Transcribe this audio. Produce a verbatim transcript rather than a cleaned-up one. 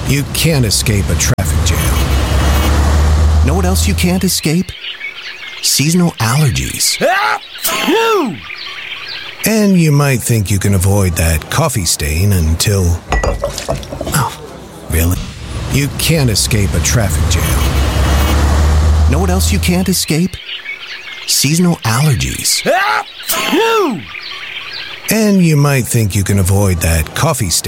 You can't escape a traffic jam. Know what else you can't escape? Seasonal allergies. And you might think you can avoid that coffee stain until... Oh, really? You can't escape a traffic jam. Know what else you can't escape? Seasonal allergies. And you might think you can avoid that coffee stain